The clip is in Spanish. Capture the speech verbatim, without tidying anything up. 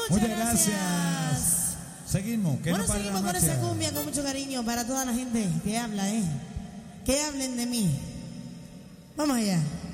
Muchas, Muchas gracias. gracias. Seguimos. Que Bueno, no pare seguimos la con marcha. esa cumbia con mucho cariño para toda la gente que habla, ¿eh? Que hablen de mí. Vamos allá.